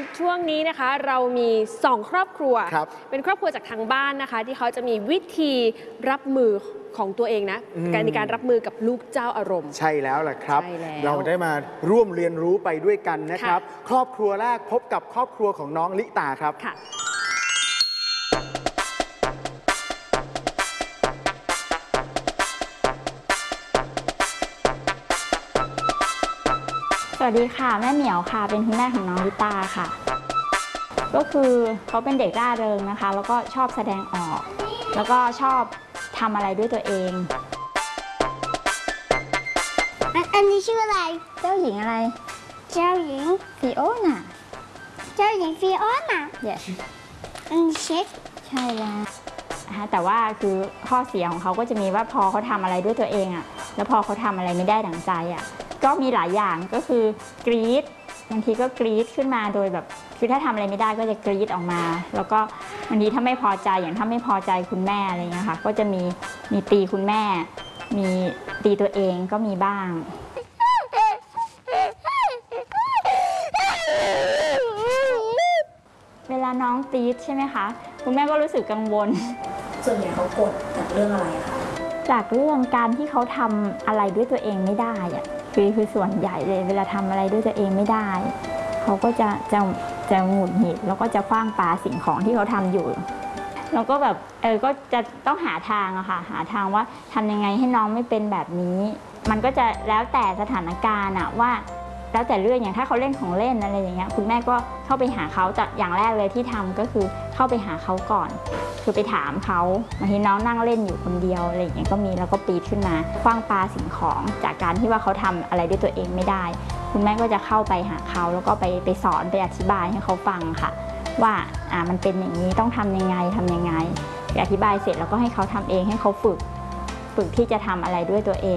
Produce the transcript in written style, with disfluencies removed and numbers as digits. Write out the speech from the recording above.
ช่วงนี้นะคะเรามี2ครอบครัวเป็นครอบครัวจากทางบ้านนะคะที่เขาจะมีวิธีรับมือของตัวเองนะในการรับมือกับลูกเจ้าอารมณ์ใช่แล้วล่ะครับเราได้มาร่วมเรียนรู้ไปด้วยกันนะครับครอบครัวแรกพบกับครอบครัวของน้องลิตาครับสวัสดีค่ะแม่เหมียวค่ะเป็นคุณแม่ของน้องลิตาค่ะก็คือเขาเป็นเด็กร่าเริงนะคะแล้วก็ชอบแสดงออกแล้วก็ชอบทำอะไรด้วยตัวเองอันนี้ชื่ออะไรเจ้าหญิงอะไรเจ้าหญิงฟิโอน่าเจ้าหญิงฟิโอน่า yes เช็คใช่แล้วแต่ว่าคือข้อเสียของเขาก็จะมีว่าพอเขาทำอะไรด้วยตัวเองอะแล้วพอเขาทำอะไรไม่ได้ดั่งใจอะก็มีหลายอย่างก็คือกรี๊ดบางทีก็กรี๊ดขึ้นมาโดยแบบคือถ้าทำอะไรไม่ได้ก็จะกรี๊ดออกมาแล้วก็บางทีถ้าไม่พอใจอย่างถ้าไม่พอใจคุณแม่อะไรเงี้ยค่ะก็จะมีตีคุณแม่มีตีตัวเองก็มีบ้างเวลาน้องตี๊ดใช่ไหมคะคุณแม่ก็รู้สึกกังวลส่วนใหญ่เขากดจากเรื่องอะไรคะจากเรื่องการที่เขาทำอะไรด้วยตัวเองไม่ได้อะคือส่วนใหญ่เลยเวลาทำอะไรด้วยตัวเองไม่ได้เขาก็จะหงุดหงิดแล้วก็จะคว้างปาสิ่งของที่เขาทำอยู่แล้วก็แบบก็จะต้องหาทางอะค่ะหาทางว่าทำยังไงให้น้องไม่เป็นแบบนี้มันก็จะแล้วแต่สถานการณ์อะว่าแล้วแต่เรื่องอย่างถ้าเขาเล่นของเล่นอะไรอย่างเงี้ยคุณแม่ก็เข้าไปหาเขาแต่อย่างแรกเลยที่ทำก็คือเข้าไปหาเขาก่อนคือไปถามเขาบางทีน้องนั่งเล่นอยู่คนเดียวอะไรอย่างเงี้ยก็มีแล้วก็ปีดขึ้นมาคว้างปาสิ่งของจากการที่ว่าเขาทำอะไรด้วยตัวเองไม่ได้คุณแม่ก็จะเข้าไปหาเขาแล้วก็ไปสอนไปอธิบายให้เขาฟังค่ะว่ามันเป็นอย่างนี้ต้องทำยังไงอธิบายเสร็จแล้วก็ให้เขาทำเองให้เขาฝึกที่จะทำอะไรด้วยตัวเอง